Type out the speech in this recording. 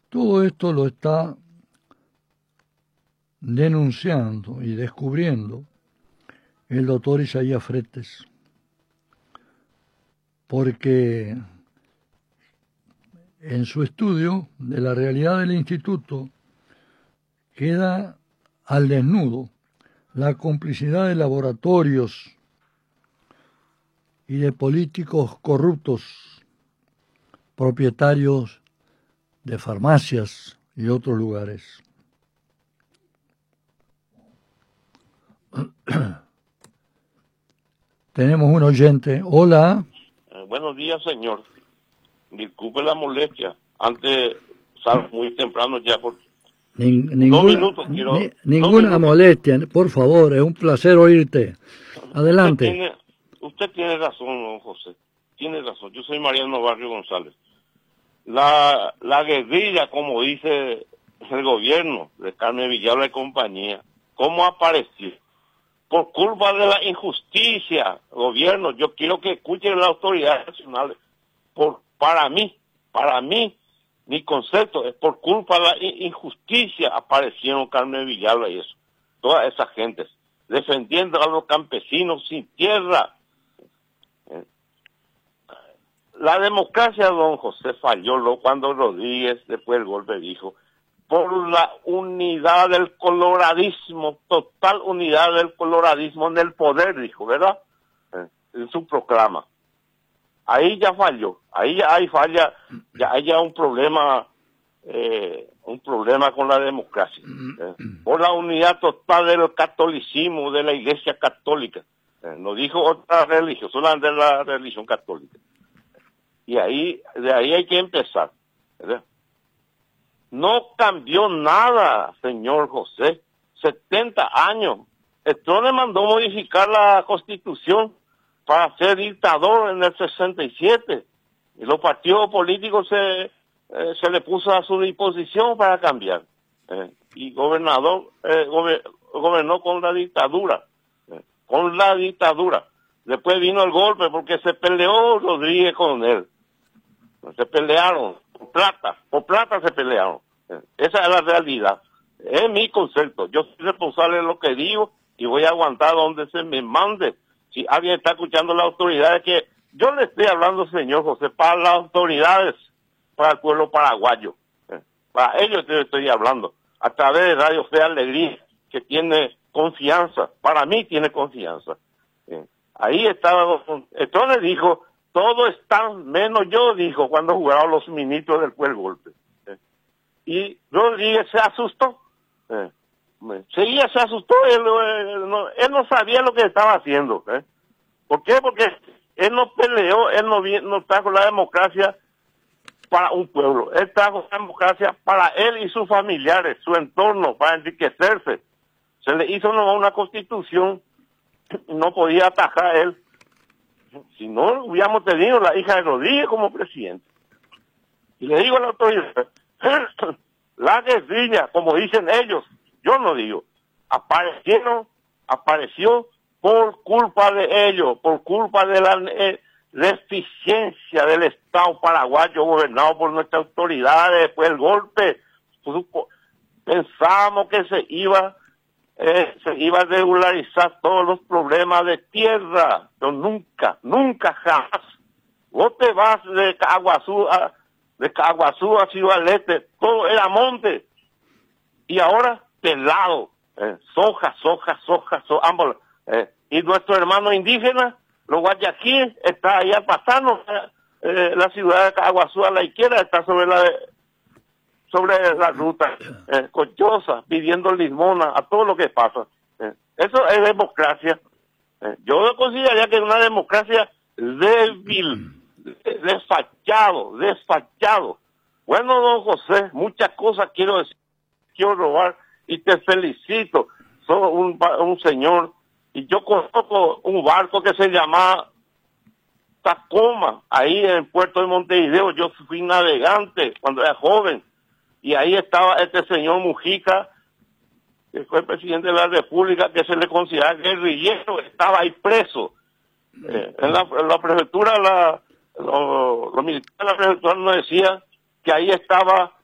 Todo esto lo está denunciando y descubriendo el doctor Isaías Fretes, porque en su estudio de la realidad del instituto queda al desnudo la complicidad de laboratorios y de políticos corruptos, propietarios de farmacias y otros lugares. Tenemos un oyente. Hola. Buenos días, señor. Disculpe la molestia. Antes salgo muy temprano ya por ninguna molestia, por favor, es un placer oírte. Adelante. Usted tiene razón, don José. Tiene razón. Yo soy Mariano Barrio González. La guerrilla, como dice el gobierno de Carmen Villalba y compañía, ¿cómo apareció? Por culpa de la injusticia, gobierno. Yo quiero que escuchen las autoridades nacionales. Para mí, mi concepto es por culpa de la injusticia aparecieron Carmen Villalba y eso. Todas esas gentes defendiendo a los campesinos sin tierra. La democracia, don José, falló cuando Rodríguez, después del golpe, dijo, por la unidad del coloradismo, total unidad del coloradismo en el poder, dijo, ¿verdad? En su proclama. Ahí ya falló, ahí ya hay falla, ya hay un problema con la democracia. Por la unidad total del catolicismo, de la Iglesia Católica. No dijo otra religión, solamente la religión católica. Y de ahí hay que empezar, ¿verdad? No cambió nada, señor José. 70 años. El trono mandó modificar la Constitución para ser dictador en el 67. Y los partidos políticos se le puso a su disposición para cambiar. Y gobernó con la dictadura. Con la dictadura. Después vino el golpe porque se peleó Rodríguez con él. Se pelearon por plata se pelearon. Esa es la realidad. Es mi concepto. Yo soy responsable de lo que digo y voy a aguantar donde se me mande. Si alguien está escuchando las autoridades, que yo le estoy hablando, señor José, para las autoridades, para el pueblo paraguayo. Para ellos estoy hablando. A través de Radio Fe Alegría, que tiene confianza. Para mí tiene confianza. Ahí estaba. Entonces dijo, todo está menos yo, dijo, cuando jugaron los ministros después del golpe. Y Rodríguez se asustó. Se asustó, él no sabía lo que estaba haciendo. ¿Por qué? Porque él no peleó, él no trajo la democracia para un pueblo, él trajo la democracia para él y sus familiares, su entorno, para enriquecerse. Se le hizo una constitución, no podía atajar él. Si no, hubiéramos tenido la hija de Rodríguez como presidente. Y le digo a la autoridad, la guerrilla, como dicen ellos, yo no digo, apareció por culpa de ellos, por culpa de la deficiencia del Estado paraguayo gobernado por nuestras autoridades después del golpe. Pensábamos que se iba a regularizar todos los problemas de tierra, pero nunca jamás. Vos te vas de Caguazú a Ciudad del Este, todo era monte, y ahora pelado, soja, ambos. Y nuestro hermano indígena, los guayaquíes, está ahí al pasarnos, la ciudad de Caguazú a la izquierda, está sobre la ruta, Cochosa, pidiendo limona a todo lo que pasa. Eso es democracia. Yo consideraría que es una democracia débil, despachado. Bueno, don José, muchas cosas quiero decir, quiero robar, y te felicito. Sos un señor, y yo conozco un barco que se llama Tacoma, ahí en el puerto de Montevideo. Yo fui navegante cuando era joven, y ahí estaba este señor Mujica, que fue el presidente de la República, que se le considera guerrillero, estaba ahí preso. En la prefectura, los militares de la prefectura nos decían que ahí estaba